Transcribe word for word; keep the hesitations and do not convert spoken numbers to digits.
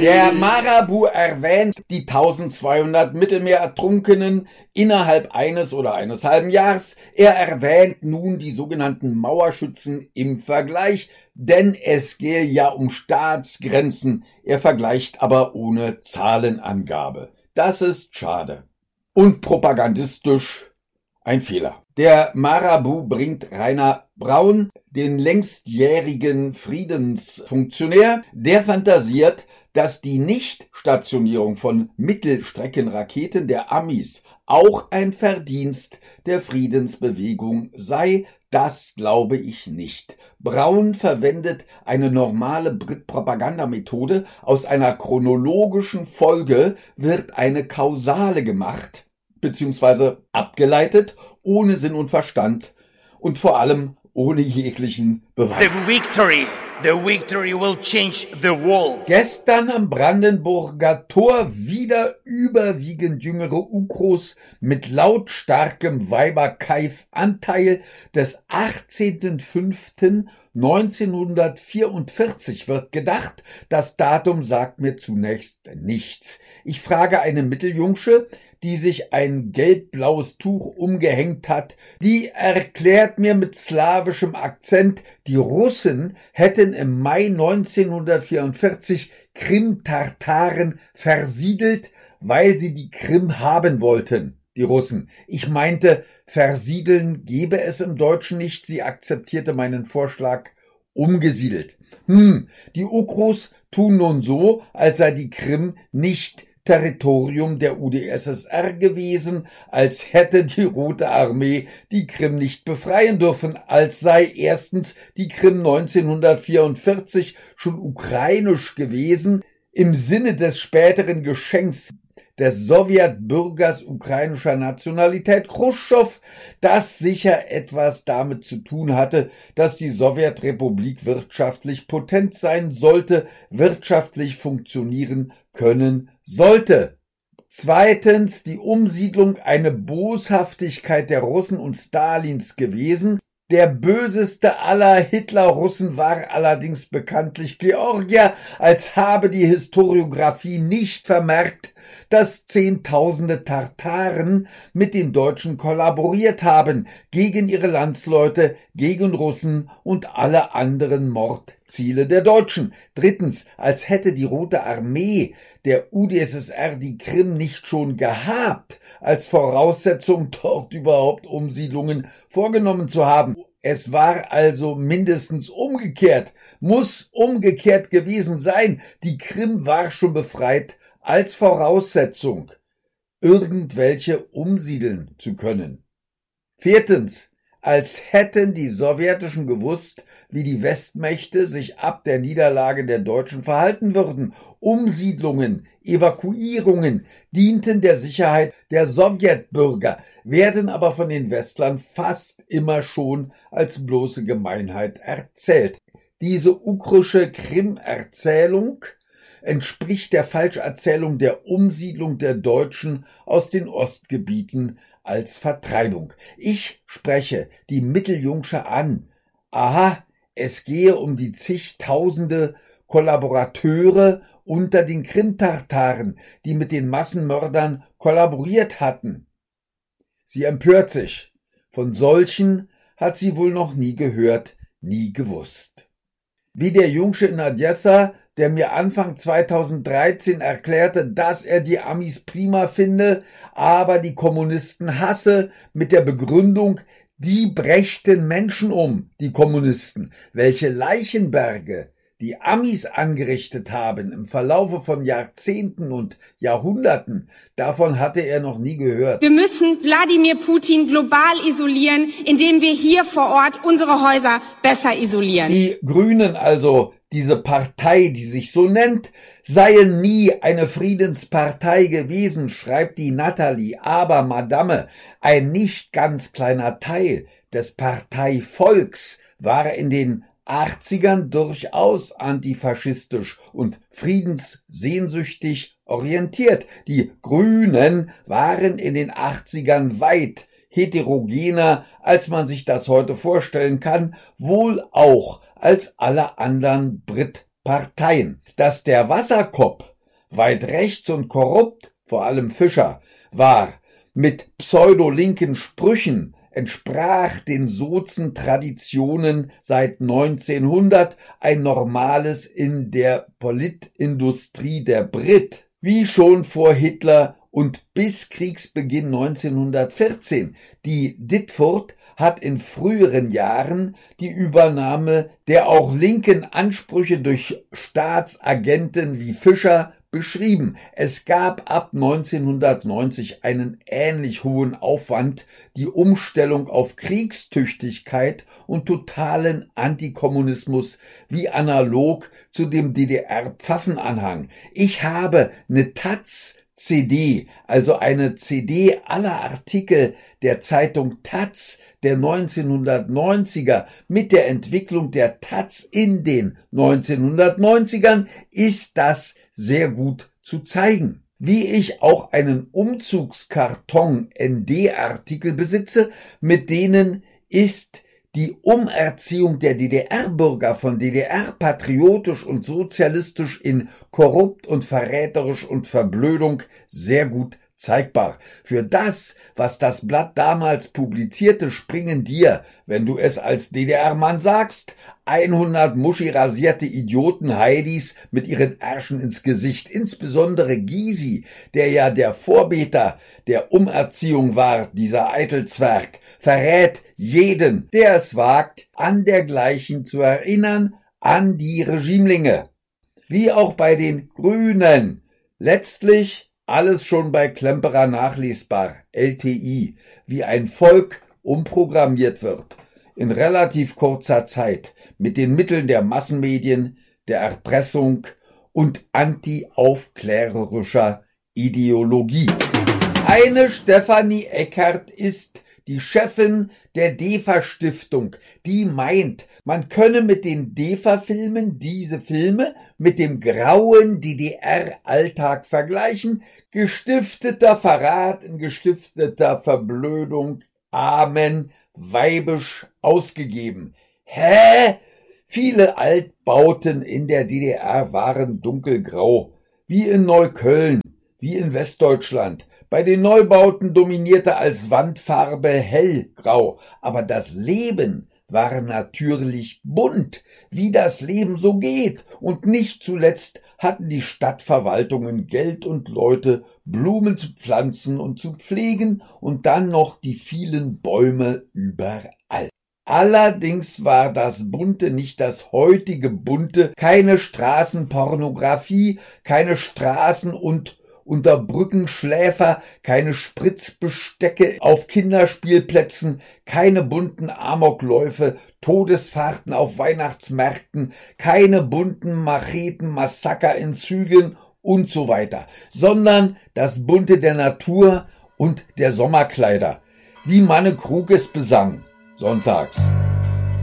Der Marabu erwähnt die eintausendzweihundert Mittelmeerertrunkenen innerhalb eines oder eines halben Jahres. Er erwähnt nun die sogenannten Mauerschützen im Vergleich, denn es gehe ja um Staatsgrenzen. Er vergleicht aber ohne Zahlenangabe. Das ist schade. Und propagandistisch ein Fehler. Der Marabu bringt Rainer Braun, den längstjährigen Friedensfunktionär, der fantasiert, dass die Nichtstationierung von Mittelstreckenraketen der Amis auch ein Verdienst der Friedensbewegung sei. Das glaube ich nicht. Braun verwendet eine normale Brit-Propagandamethode. Aus einer chronologischen Folge wird eine kausale gemacht, beziehungsweise abgeleitet, ohne Sinn und Verstand und vor allem ohne jeglichen Beweis. The victory, the victory will change the world. Gestern am Brandenburger Tor wieder überwiegend jüngere Ukros mit lautstarkem Weiberkeif-Anteil des achtzehnten fünften neunzehnhundertvierundvierzig wird gedacht. Das Datum sagt mir zunächst nichts. Ich frage eine Mitteljungsche, die sich ein gelb-blaues Tuch umgehängt hat, die erklärt mir mit slawischem Akzent, die Russen hätten im Mai neunzehnhundertvierundvierzig Krim-Tartaren versiedelt, weil sie die Krim haben wollten. Die Russen. Ich meinte, versiedeln gebe es im Deutschen nicht. Sie akzeptierte meinen Vorschlag, umgesiedelt. Hm, die Ukros tun nun so, als sei die Krim nicht Territorium der U d S S R gewesen, als hätte die Rote Armee die Krim nicht befreien dürfen, als sei erstens die Krim neunzehnhundertvierundvierzig schon ukrainisch gewesen, im Sinne des späteren Geschenks des Sowjetbürgers ukrainischer Nationalität Chruschtschow, das sicher etwas damit zu tun hatte, dass die Sowjetrepublik wirtschaftlich potent sein sollte, wirtschaftlich funktionieren können sollte. Zweitens, die Umsiedlung eine Boshaftigkeit der Russen und Stalins gewesen. Der böseste aller Hitler-Russen war allerdings bekanntlich Georgier, als habe die Historiographie nicht vermerkt, dass Zehntausende Tartaren mit den Deutschen kollaboriert haben, gegen ihre Landsleute, gegen Russen und alle anderen Mordziele der Deutschen. Drittens, als hätte die Rote Armee der U d S S R die Krim nicht schon gehabt, als Voraussetzung dort überhaupt Umsiedlungen vorgenommen zu haben. Es war also mindestens umgekehrt, muss umgekehrt gewesen sein. Die Krim war schon befreit als Voraussetzung, irgendwelche umsiedeln zu können. Viertens, als hätten die Sowjetischen gewusst, wie die Westmächte sich ab der Niederlage der Deutschen verhalten würden. Umsiedlungen, Evakuierungen dienten der Sicherheit der Sowjetbürger, werden aber von den Westlern fast immer schon als bloße Gemeinheit erzählt. Diese ukrische Krim-Erzählung entspricht der Falscherzählung der Umsiedlung der Deutschen aus den Ostgebieten als Vertreibung. Ich spreche die Mitteljungsche an. Aha, es gehe um die zigtausende Kollaborateure unter den Krim-Tartaren, die mit den Massenmördern kollaboriert hatten. Sie empört sich. Von solchen hat sie wohl noch nie gehört, nie gewusst. Wie der Jungsche in Odessa, der mir Anfang zweitausenddreizehn erklärte, dass er die Amis prima finde, aber die Kommunisten hasse, mit der Begründung, die brächten Menschen um, die Kommunisten, welche Leichenberge die Amis angerichtet haben im Verlaufe von Jahrzehnten und Jahrhunderten, davon hatte er noch nie gehört. Wir müssen Wladimir Putin global isolieren, indem wir hier vor Ort unsere Häuser besser isolieren. Die Grünen also, diese Partei, die sich so nennt, seien nie eine Friedenspartei gewesen, schreibt die Nathalie, aber Madame, ein nicht ganz kleiner Teil des Parteivolks war in den achtzigern durchaus antifaschistisch und friedenssehnsüchtig orientiert. Die Grünen waren in den achtzigern weit heterogener, als man sich das heute vorstellen kann, wohl auch als alle anderen Brit-Parteien. Dass der Wasserkopf weit rechts und korrupt, vor allem Fischer, war, mit pseudolinken Sprüchen, entsprach den Sozen-Traditionen seit neunzehnhundert ein normales in der Politindustrie der Brit, wie schon vor Hitler und bis Kriegsbeginn neunzehnhundertvierzehn. Die Ditfurth hat in früheren Jahren die Übernahme der auch linken Ansprüche durch Staatsagenten wie Fischer beschrieben. Es gab ab neunzehnhundertneunzig einen ähnlich hohen Aufwand, die Umstellung auf Kriegstüchtigkeit und totalen Antikommunismus wie analog zu dem D D R-Pfaffenanhang. Ich habe eine Taz C D, also eine C D aller Artikel der Zeitung Taz der neunzehnhundertneunziger mit der Entwicklung der Taz in den neunzehnhundertneunzigern, ist das sehr gut zu zeigen. Wie ich auch einen Umzugskarton N D-Artikel besitze, mit denen ist die Umerziehung der D D R-Bürger von D D R-patriotisch und sozialistisch in korrupt und verräterisch und Verblödung sehr gut zeigbar. Für das, was das Blatt damals publizierte, springen dir, wenn du es als D D R-Mann sagst, hundert muschirasierte Idioten-Heidis mit ihren Ärschen ins Gesicht. Insbesondere Gysi, der ja der Vorbeter der Umerziehung war, dieser Eitelzwerg, verrät jeden, der es wagt, an dergleichen zu erinnern, an die Regimelinge. Wie auch bei den Grünen. Letztlich alles schon bei Klemperer nachlesbar, L T I, wie ein Volk umprogrammiert wird, in relativ kurzer Zeit, mit den Mitteln der Massenmedien, der Erpressung und antiaufklärerischer Ideologie. Eine Stefanie Eckert ist die Chefin der DEFA-Stiftung, die meint, man könne mit den DEFA-Filmen diese Filme mit dem grauen D D R-Alltag vergleichen. Gestifteter Verrat in gestifteter Verblödung. Amen. Weibisch ausgegeben. Hä? Viele Altbauten in der D D R waren dunkelgrau, wie in Neukölln, wie in Westdeutschland. Bei den Neubauten dominierte als Wandfarbe hellgrau, aber das Leben war natürlich bunt, wie das Leben so geht, und nicht zuletzt hatten die Stadtverwaltungen Geld und Leute, Blumen zu pflanzen und zu pflegen und dann noch die vielen Bäume überall. Allerdings war das Bunte nicht das heutige Bunte, keine Straßenpornografie, keine Straßen- und Unterbrückenschläfer, keine Spritzbestecke auf Kinderspielplätzen, keine bunten Amokläufe, Todesfahrten auf Weihnachtsmärkten, keine bunten Macheten-Massaker in Zügen und so weiter, sondern das Bunte der Natur und der Sommerkleider, wie Manne Krug es besang, sonntags.